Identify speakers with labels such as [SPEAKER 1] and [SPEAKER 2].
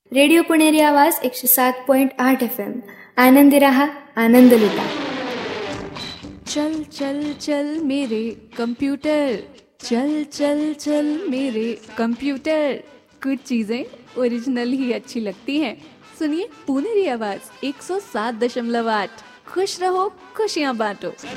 [SPEAKER 1] Radio Puneri आवाज 107.8 FM. Anandi रहा, आनंद लुटा.
[SPEAKER 2] चल चल चल मेरे कंप्यूटर, चल चल चल मेरे कंप्यूटर. कुछ चीजें ओरिजिनल ही अच्छी लगती हैं. सुनिए पुणेरी आवाज 107.8. खुश रहो, खुशियां बांटो.